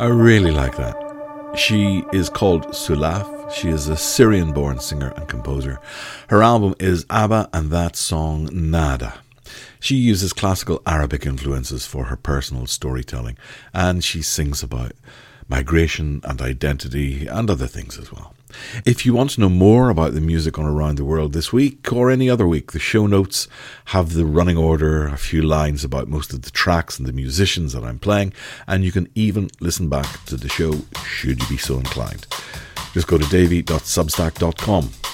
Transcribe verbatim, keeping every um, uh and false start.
I really like that. She is called Sulaf. She is a Syrian-born singer and composer. Her album is ABBA and that song Nada. She uses classical Arabic influences for her personal storytelling, and she sings about migration and identity and other things as well. If you want to know more about the music on Around the World this week or any other week, the show notes have the running order, a few lines about most of the tracks and the musicians that I'm playing, and you can even listen back to the show should you be so inclined. Just go to davey dot substack dot com.